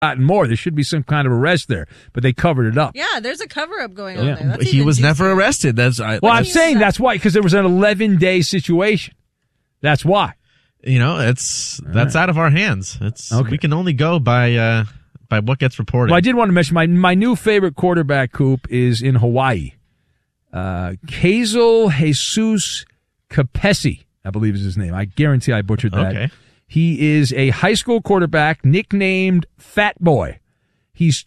gotten more. There should be some kind of arrest there, but they covered it up. Yeah, there's a cover-up going on there. That's He even was juicier. never arrested. I'm saying that's why, because there was an 11-day situation. That's why. That's out of our hands. We can only go by what gets reported. Well, I did want to mention my new favorite quarterback, Coop, is in Hawaii. Kazel Jesus Kapesi, I believe is his name. I guarantee I butchered that. Okay. He is a high school quarterback nicknamed Fat Boy. He's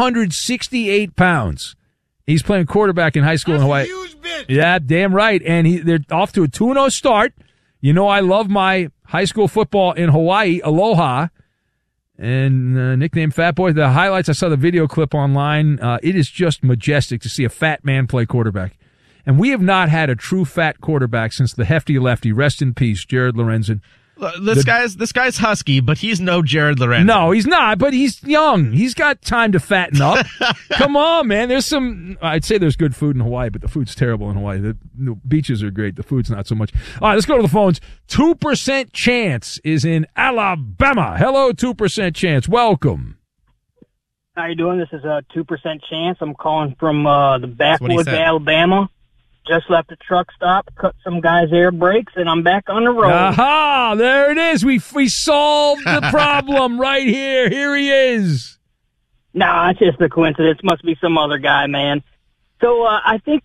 268 pounds. He's playing quarterback in high school in Hawaii. Huge bitch. Yeah, damn right. And they're off to a 2-0 start. I love my high school football in Hawaii, Aloha, and nicknamed Fat Boy. The highlights, I saw the video clip online. It is just majestic to see a fat man play quarterback. And we have not had a true fat quarterback since the hefty lefty, rest in peace, Jared Lorenzen. This guy's husky, but he's no Jared Lorenzen. No, he's not, but he's young. He's got time to fatten up. Come on, man. I'd say there's good food in Hawaii, but the food's terrible in Hawaii. The beaches are great. The food's not so much. All right, let's go to the phones. 2% Chance is in Alabama. Hello, 2% Chance. Welcome. How you doing? This is a 2% Chance. I'm calling from the backwoods of Alabama. Just left a truck stop, cut some guy's air brakes, and I'm back on the road. Aha! There it is. We solved the problem right here. Here he is. Nah, it's just a coincidence. Must be some other guy, man. So I think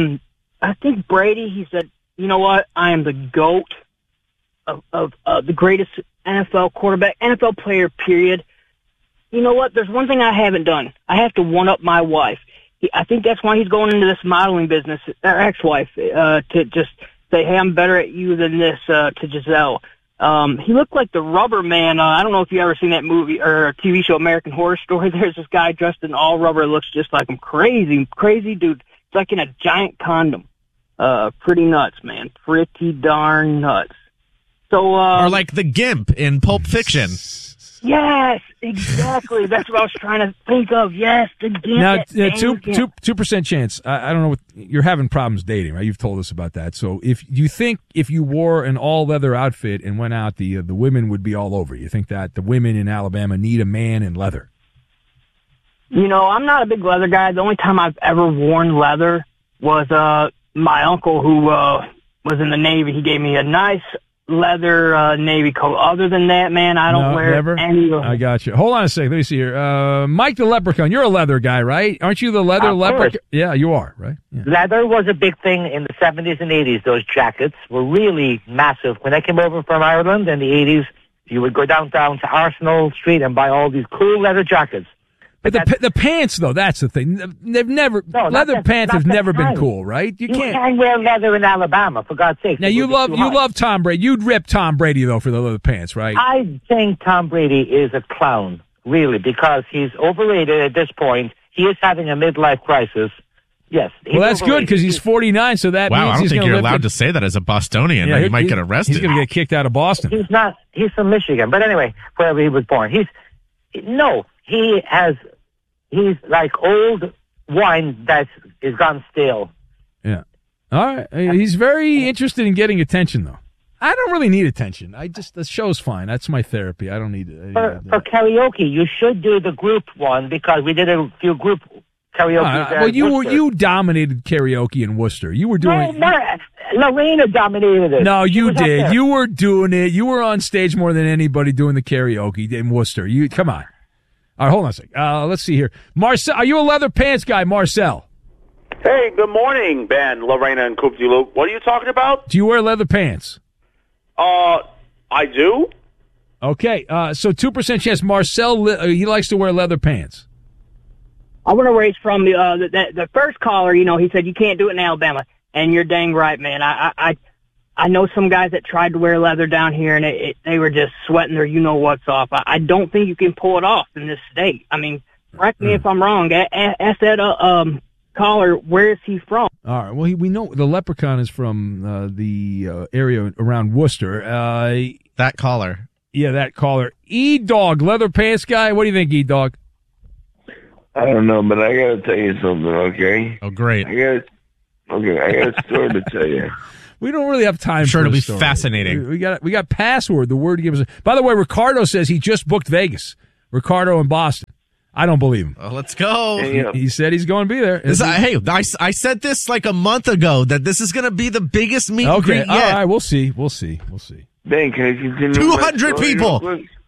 Brady. He said, "You know what? I am the GOAT of the greatest NFL quarterback, NFL player. Period." You know what? There's one thing I haven't done. I have to one up my wife. I think that's why he's going into this modeling business, our ex-wife, to just say, hey, I'm better at you than this, to Giselle. He looked like the Rubber Man. I don't know if you ever seen that movie or TV show, American Horror Story. There's this guy dressed in all rubber, looks just like him. Crazy dude. It's like in a giant condom. Pretty nuts, man. Pretty darn nuts. So, or like the Gimp in Pulp Fiction. Yes, exactly. That's what I was trying to think of. Yes, the Gimp. Now, 2% Chance. I don't know. You're having problems dating, right? You've told us about that. So, if you wore an all leather outfit and went out, the women would be all over you. You think that the women in Alabama need a man in leather? I'm not a big leather guy. The only time I've ever worn leather was my uncle who was in the Navy. He gave me a nice leather Navy coat. Other than that, man, I don't wear any of them. I got you. Hold on a second. Let me see here. Mike the Leprechaun, you're a leather guy, right? Aren't you the leather leprechaun? Yeah, you are, right? Yeah. Leather was a big thing in the 70s and 80s. Those jackets were really massive. When I came over from Ireland in the 80s, you would go downtown to Arsenal Street and buy all these cool leather jackets. But the pants, though, that's the thing. Leather pants have never been cool, right? You can't wear leather in Alabama, for God's sake. Now, you love Tom Brady. You'd rip Tom Brady, though, for the leather pants, right? I think Tom Brady is a clown, really, because he's overrated at this point. He is having a midlife crisis. Yes. Well, that's good, because he's 49, so that means I don't he's think going to you're allowed to say that as a Bostonian. Yeah, you might get arrested. He's going to get kicked out of Boston. He's from Michigan. But anyway, wherever he was born. He's like old wine that is gone stale. Yeah. All right. He's very interested in getting attention, though. I don't really need attention. The show's fine. That's my therapy. I don't need it. For karaoke, you should do the group one, because we did a few group karaoke. Well, you dominated karaoke in Worcester. You were doing. Lorena dominated it. No, you did. You were doing it. You were on stage more than anybody doing the karaoke in Worcester. Come on. All right, hold on a second. Let's see here. Marcel, are you a leather pants guy, Marcel? Hey, good morning, Ben, Lorena, and Coop Luke. What are you talking about? Do you wear leather pants? I do. Okay, so 2% Chance. Marcel, he likes to wear leather pants. I want to raise from the first caller. He said you can't do it in Alabama, and you're dang right, man. I know some guys that tried to wear leather down here, and they were just sweating their you-know-what's off. I don't think you can pull it off in this state. I mean, correct me if I'm wrong. Ask that caller, where is he from? All right. Well, we know the Leprechaun is from the area around Worcester. That caller. Yeah, that caller. E-Dog, leather pants guy. What do you think, E-Dog? I don't know, but I got to tell you something, okay? Oh, great. I got a story to tell you. We don't really have time. I'm sure for it'll be story. fascinating. We got Password. The word gives us. By the way, Ricardo says he just booked Vegas. Ricardo in Boston. I don't believe him. Oh, let's go. He said he's going to be there. I said this like a month ago that this is going to be the biggest meet and greet yet. All right, we'll see. Ben, can I continue? 200 people.